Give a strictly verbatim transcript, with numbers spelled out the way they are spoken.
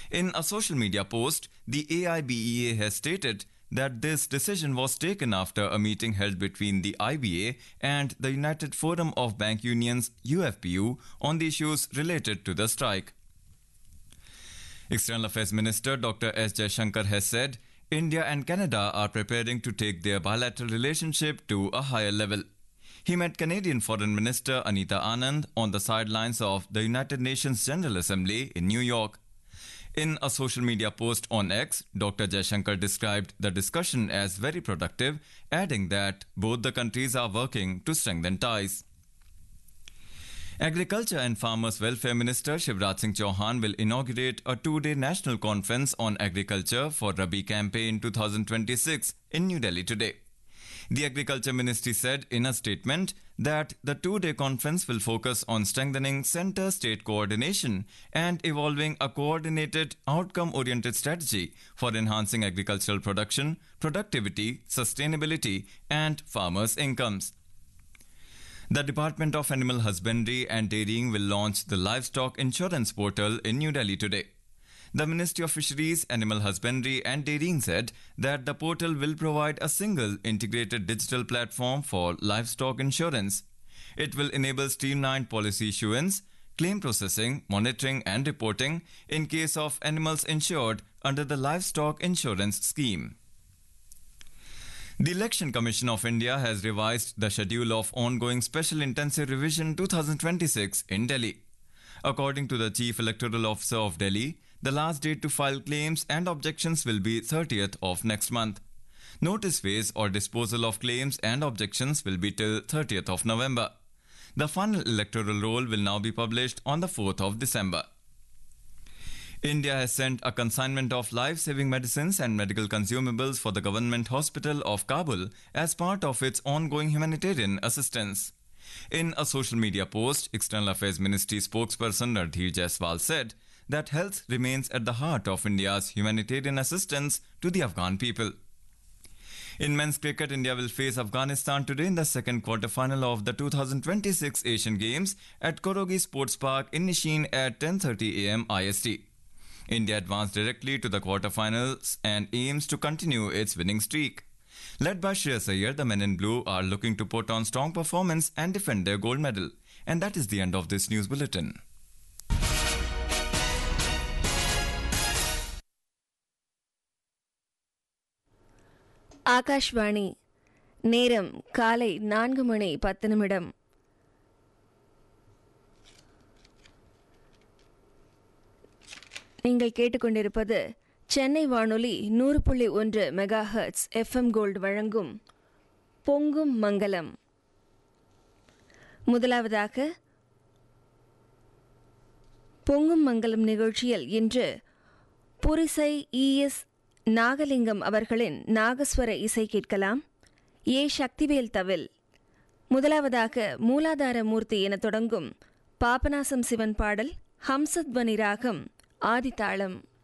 In a social media post, the A I B E A has stated that this decision was taken after a meeting held between the I B A and the United Forum of Bank Unions U F B U on the issues related to the strike. External Affairs Minister Doctor S Jaishankar has said India and Canada are preparing to take their bilateral relationship to a higher level. He met Canadian Foreign Minister Anita Anand on the sidelines of the United Nations General Assembly in New York. In a social media post on X, Doctor Jaishankar described the discussion as very productive, adding that both the countries are working to strengthen ties. Agriculture and Farmers Welfare Minister Shivraj Singh Chauhan will inaugurate a two-day national conference on agriculture for Rabi campaign twenty twenty-six in New Delhi today. The Agriculture Ministry said in a statement that the two-day conference will focus on strengthening center-state coordination and evolving a coordinated, outcome-oriented strategy for enhancing agricultural production, productivity, sustainability, and farmers' incomes. The Department of Animal Husbandry and Dairying will launch the Livestock Insurance Portal in New Delhi today. The Ministry of Fisheries, Animal Husbandry and Dairying said that the portal will provide a single integrated digital platform for livestock insurance. It will enable streamlined policy issuance, claim processing, monitoring and reporting in case of animals insured under the Livestock Insurance Scheme. The Election Commission of India has revised the schedule of ongoing Special Intensive Revision twenty twenty-six in Delhi. According to the Chief Electoral Officer of Delhi, the last date to file claims and objections will be thirtieth of next month. Notice phase or disposal of claims and objections will be till thirtieth of November. The final electoral roll will now be published on the fourth of December. India has sent a consignment of life-saving medicines and medical consumables for the government hospital of Kabul as part of its ongoing humanitarian assistance. In a social media post, External Affairs Ministry spokesperson Radhir Jaiswal said that health remains at the heart of India's humanitarian assistance to the Afghan people. In men's cricket, India will face Afghanistan today in the second quarter-final of the twenty twenty-six Asian Games at Korogi Sports Park in Nishin at ten thirty a m I S T. India advanced directly to the quarter-finals and aims to continue its winning streak. Led by Shreyas Iyer, the men in blue are looking to put on strong performance and defend their gold medal. And that is the end of this news bulletin. Akashvani நேரம் காலை நான்கு மணி பத்து நிமிடம். நீங்கள் கேட்டுக்கொண்டிருப்பது சென்னை வானொலி நூறு புள்ளி ஒன்று மெகா ஹெர்ட்ஸ் எஃப்எம் கோல்டு வழங்கும் பொங்கும் மங்கலம். முதலாவதாக பொங்கும் மங்கலம் நிகழ்ச்சியில் இன்று புரிசை இஎஸ் நாகலிங்கம் அவர்களின் நாகஸ்வர இசை கேட்கலாம். ஏ சக்திவேல் தவில். முதலாவதாக மூலாதார மூர்த்தி என தொடங்கும் பாபநாசம் சிவன் பாடல் ஹம்சத்வனி ராகம் ஆதிதாளம்.